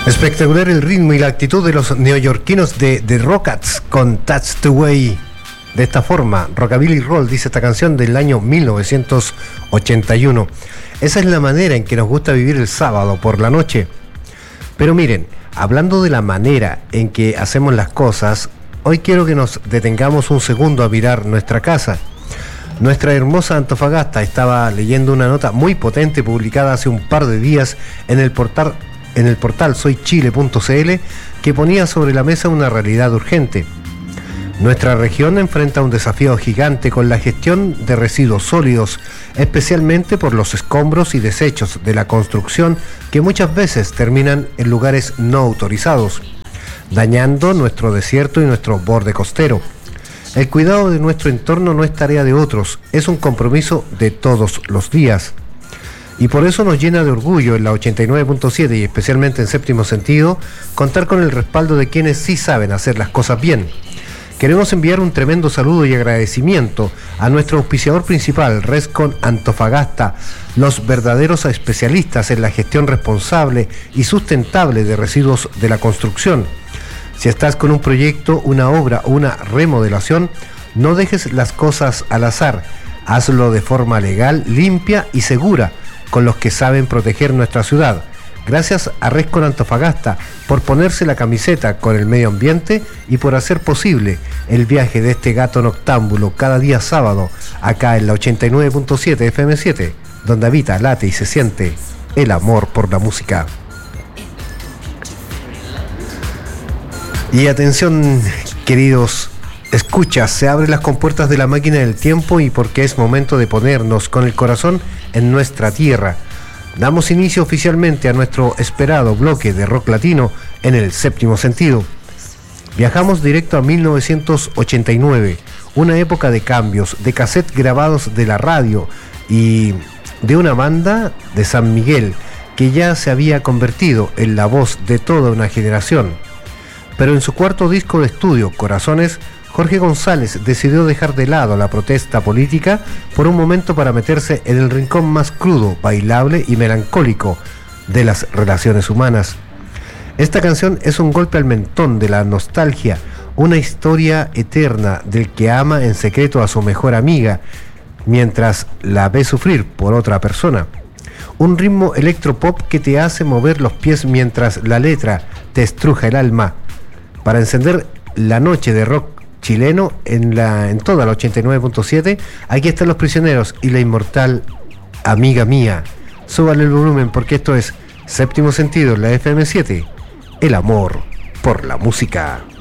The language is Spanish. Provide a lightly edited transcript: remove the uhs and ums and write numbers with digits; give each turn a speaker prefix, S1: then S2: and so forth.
S1: Espectacular el ritmo y la actitud de los neoyorquinos de The Rockets con That's the Way. De esta forma, Rockabilly Roll, dice esta canción del año 1981. Esa es la manera en que nos gusta vivir el sábado por la noche. Pero miren, hablando de la manera en que hacemos las cosas, hoy quiero que nos detengamos un segundo a mirar nuestra casa. Nuestra hermosa Antofagasta estaba leyendo una nota muy potente publicada hace un par de días en el portal soychile.cl, que ponía sobre la mesa una realidad urgente. Nuestra región enfrenta un desafío gigante con la gestión de residuos sólidos, especialmente por los escombros y desechos de la construcción que muchas veces terminan en lugares no autorizados, dañando nuestro desierto y nuestro borde costero. El cuidado de nuestro entorno no es tarea de otros, es un compromiso de todos los días. Y por eso nos llena de orgullo en la 89.7 y especialmente en Séptimo Sentido contar con el respaldo de quienes sí saben hacer las cosas bien. Queremos enviar un tremendo saludo y agradecimiento a nuestro auspiciador principal, Rescon Antofagasta, los verdaderos especialistas en la gestión responsable y sustentable de residuos de la construcción. Si estás con un proyecto, una obra o una remodelación, no dejes las cosas al azar. Hazlo de forma legal, limpia y segura, con los que saben proteger nuestra ciudad. Gracias a Rescon Antofagasta por ponerse la camiseta con el medio ambiente y por hacer posible el viaje de este gato noctámbulo cada día sábado, acá en la 89.7 FM7, donde habita, late y se siente el amor por la música. Y atención, queridos escuchas, se abren las compuertas de la máquina del tiempo y porque es momento de ponernos con el corazón en nuestra tierra. Damos inicio oficialmente a nuestro esperado bloque de rock latino en el Séptimo Sentido. Viajamos directo a 1989, una época de cambios, de cassettes grabados de la radio y de una banda de San Miguel que ya se había convertido en la voz de toda una generación. Pero en su cuarto disco de estudio, Corazones, Jorge González decidió dejar de lado la protesta política por un momento para meterse en el rincón más crudo, bailable y melancólico de las relaciones humanas. Esta canción es un golpe al mentón de la nostalgia, una historia eterna del que ama en secreto a su mejor amiga mientras la ve sufrir por otra persona. Un ritmo electropop que te hace mover los pies mientras la letra te estruja el alma. Para encender la noche de rock chileno en toda la 89.7, aquí están Los Prisioneros y la inmortal Amiga Mía. Súbale el volumen porque esto es Séptimo Sentido en la FM7, el amor por la música.